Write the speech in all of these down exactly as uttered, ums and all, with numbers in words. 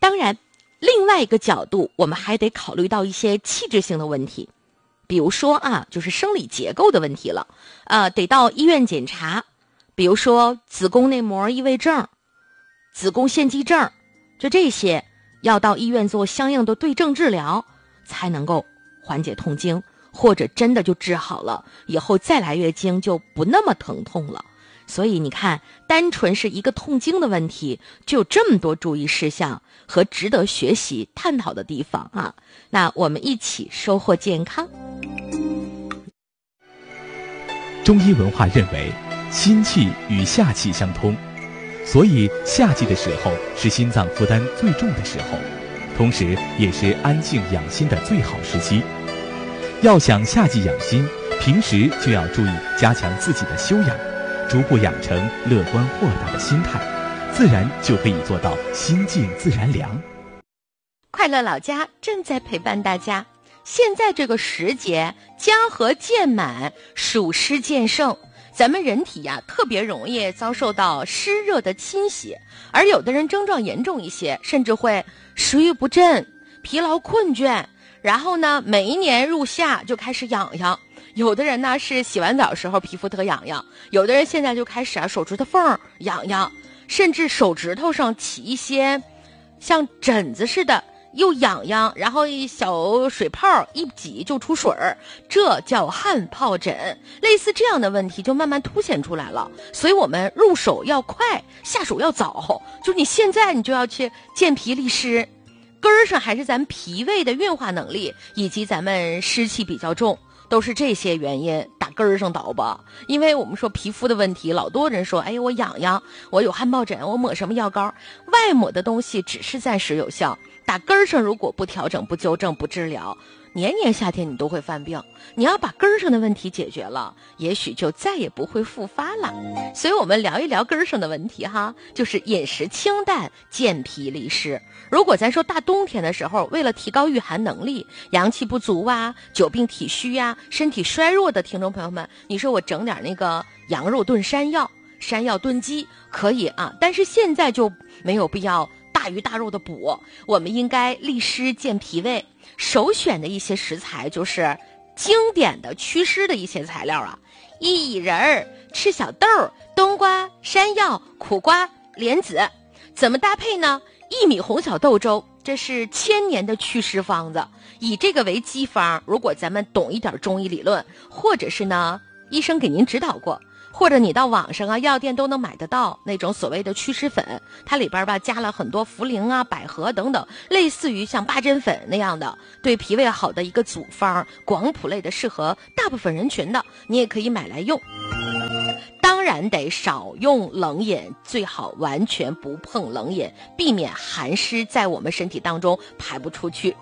当然另外一个角度，我们还得考虑到一些气质性的问题，比如说啊，就是生理结构的问题了，呃，得到医院检查，比如说子宫内膜异位症、子宫腺肌症，就这些要到医院做相应的对症治疗，才能够缓解痛经，或者真的就治好了，以后再来月经就不那么疼痛了。所以你看，单纯是一个痛经的问题，就有这么多注意事项和值得学习探讨的地方啊！那我们一起收获健康。 中医文化认为，心气与夏气相通，所以夏季的时候是心脏负担最重的时候，同时也是安静养心的最好时期。要想夏季养心，平时就要注意加强自己的修养，逐步养成乐观豁达的心态，自然就可以做到心静自然凉。 快乐老家正在陪伴大家。现在这个时节，江河渐满，暑湿渐盛，咱们人体呀特别容易遭受到湿热的侵袭，而有的人症状严重一些，甚至会食欲不振、疲劳困倦，然后呢每一年入夏就开始痒痒。有的人呢是洗完澡时候皮肤特痒痒，有的人现在就开始啊手指头缝痒痒，甚至手指头上起一些像疹子似的，又痒痒，然后一小水泡一挤就出水儿，这叫汗疱疹。类似这样的问题就慢慢凸显出来了，所以我们入手要快，下手要早，就是你现在你就要去健脾利湿。根儿上还是咱脾胃的运化能力以及咱们湿气比较重，都是这些原因打根儿上倒吧。因为我们说皮肤的问题，老多人说哎我痒痒，我有汗疱疹，我抹什么药膏，外抹的东西只是暂时有效，打根儿上如果不调整、不纠正、不治疗，年年夏天你都会犯病。你要把根儿上的问题解决了，也许就再也不会复发了。所以我们聊一聊根儿上的问题哈，就是饮食清淡，健脾利湿。如果咱说大冬天的时候，为了提高御寒能力，阳气不足啊、久病体虚啊、身体衰弱的听众朋友们，你说我整点那个羊肉炖山药、山药炖鸡可以啊，但是现在就没有必要大鱼大肉的补，我们应该利湿健脾胃。首选的一些食材就是经典的祛湿的一些材料啊，薏仁、赤小豆、冬瓜、山药、苦瓜、莲子。怎么搭配呢？薏米红小豆粥，这是千年的祛湿方子，以这个为基方。如果咱们懂一点中医理论，或者是呢医生给您指导过，或者你到网上啊药店都能买得到那种所谓的祛湿粉，它里边吧加了很多茯苓啊、百合等等，类似于像八珍粉那样的对脾胃好的一个组方，广谱类的，适合大部分人群的，你也可以买来用。当然得少用冷饮，最好完全不碰冷饮，避免寒湿在我们身体当中排不出去。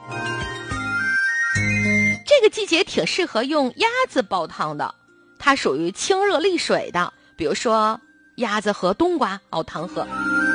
这个季节挺适合用鸭子煲汤的，它属于清热利水的，比如说鸭子和冬瓜熬汤喝。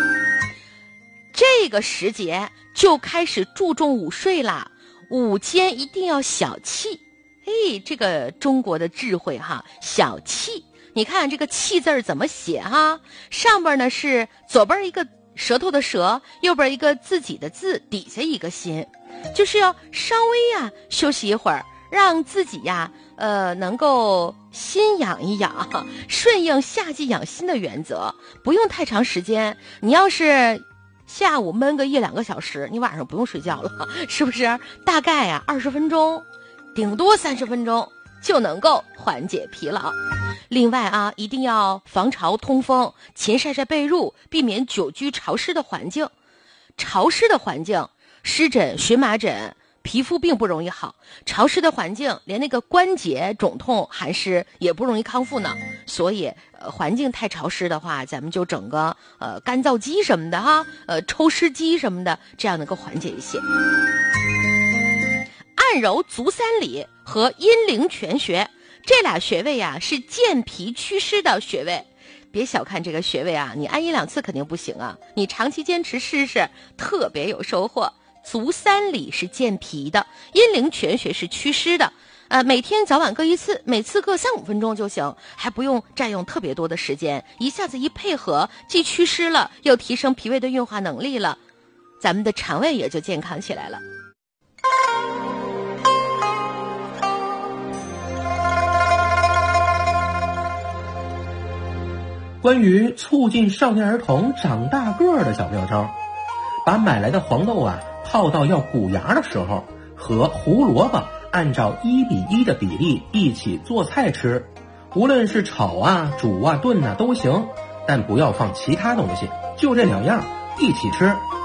这个时节就开始注重午睡啦，午间一定要小憩。哎，这个中国的智慧哈，小憩。你看这个气字儿怎么写哈？上边呢是左边一个舌头的舌，右边一个自己的字，底下一个心，就是要稍微呀休息一会儿，让自己呀呃能够心养一养，顺应夏季养心的原则，不用太长时间。你要是下午闷个一两个小时，你晚上不用睡觉了，是不是？大概呀二十分钟，顶多三十分钟就能够缓解疲劳。另外啊，一定要防潮通风，勤晒晒被褥，避免久居潮湿的环境。潮湿的环境，湿疹、荨麻疹，皮肤并不容易好。潮湿的环境，连那个关节肿痛、寒湿也不容易康复呢。所以，呃，环境太潮湿的话，咱们就整个呃干燥机什么的哈，呃抽湿机什么的，这样能够缓解一些。按揉足三里和阴陵泉穴。这俩穴位啊是健脾祛湿的穴位，别小看这个穴位啊，你按一两次肯定不行啊，你长期坚持试试，特别有收获。足三里是健脾的，阴陵泉穴是祛湿的，呃，每天早晚各一次，每次各三五分钟就行，还不用占用特别多的时间，一下子一配合，既祛湿了，又提升脾胃的运化能力了， 咱们的肠胃也就健康起来了。 关于促进少年儿童长大个儿的小妙招，把买来的黄豆啊泡到要鼓芽的时候，和胡萝卜按照一比一的比例一起做菜吃，无论是炒啊、煮啊、炖啊都行，但不要放其他东西，就这两样一起吃，